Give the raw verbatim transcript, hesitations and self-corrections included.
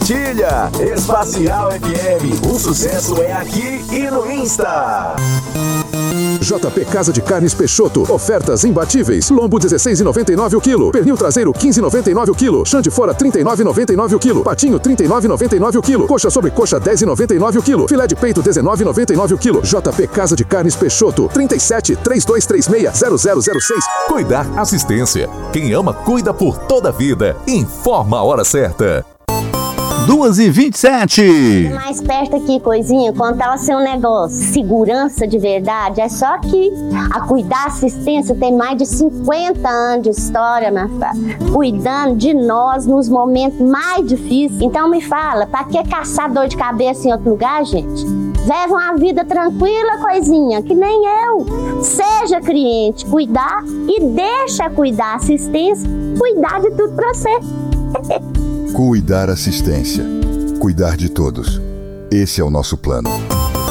compartilha. Espacial F M, o sucesso é aqui e no Insta. J P Casa de Carnes Peixoto, ofertas imbatíveis. Lombo dezesseis reais e noventa e nove centavos o quilo, pernil traseiro quinze reais e noventa e nove centavos o quilo, chã de fora trinta e nove reais e noventa e nove centavos o quilo, patinho trinta e nove reais e noventa e nove centavos o quilo, coxa sobre coxa dez reais e noventa e nove centavos o quilo, filé de peito dezenove reais e noventa e nove centavos o quilo. J P Casa de Carnes Peixoto, trinta e sete, três dois três seis, zero zero zero seis. Cuidar Assistência. Quem ama, cuida por toda a vida. Informa a hora certa. duas e vinte e sete. Mais perto aqui, coisinha, contar o seu negócio. Segurança de verdade é só aqui. A Cuidar Assistência tem mais de cinquenta anos de história, minha filha, cuidando de nós nos momentos mais difíceis. Então me fala, pra que caçar dor de cabeça em outro lugar, gente? Leva uma vida tranquila, coisinha, que nem eu. Seja cliente, cuidar e deixa a Cuidar Assistência cuidar de tudo pra você. Cuidar Assistência. Cuidar de todos. Esse é o nosso plano.